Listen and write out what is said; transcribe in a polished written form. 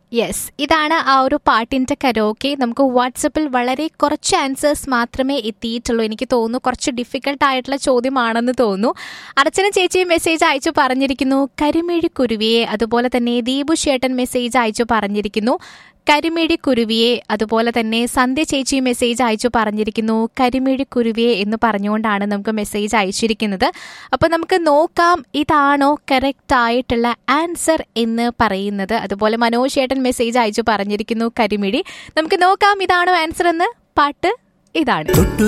Yes, ഇതാണ് ആ ഒരു പാട്ടിന്റെ കരോക്കെ. നമുക്ക് വാട്സപ്പിൽ വളരെ കുറച്ച് ആൻസേഴ്സ് മാത്രമേ എത്തിയിട്ടുള്ളൂ. എനിക്ക് തോന്നുന്നു കുറച്ച് ഡിഫിക്കൽട്ട് ആയിട്ടുള്ള ചോദ്യമാണെന്ന് തോന്നുന്നു. അർച്ചന ചേച്ചി മെസ്സേജ് അയച്ചു പറഞ്ഞിരിക്കുന്നു കരിമിഴി കുരുവിയെ. അതുപോലെ തന്നെ ദീപു ചേട്ടൻ മെസ്സേജ് അയച്ചു പറഞ്ഞിരിക്കുന്നു കരിമിഴി കുരുവിയെ. അതുപോലെ തന്നെ സന്ധ്യ ചേച്ചി മെസ്സേജ് അയച്ചു പറഞ്ഞിരിക്കുന്നു കരിമിഴി കുരുവിയെ എന്ന് പറഞ്ഞുകൊണ്ടാണ് നമുക്ക് മെസ്സേജ് അയച്ചിരിക്കുന്നത്. അപ്പൊ നമുക്ക് നോക്കാം ഇതാണോ കറക്റ്റ് ആയിട്ടുള്ള ആൻസർ എന്ന് പറയുന്നത്. അതുപോലെ മനോജ് ചേട്ടൻ മെസ്സേജ് അയച്ചു പറഞ്ഞിരിക്കുന്നു കരിമിഴി. നമുക്ക് നോക്കാം ഇതാണോ ആൻസർ എന്ന്. പാട്ട് ഇതാണ്.